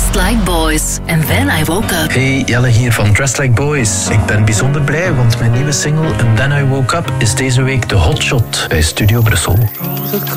Dressed Like Boys and Then I Woke Up. Hey, Jelle hier van Dressed Like Boys. Ik ben bijzonder blij, want mijn nieuwe single And Then I Woke Up is deze week de hotshot bij Studio Brussel.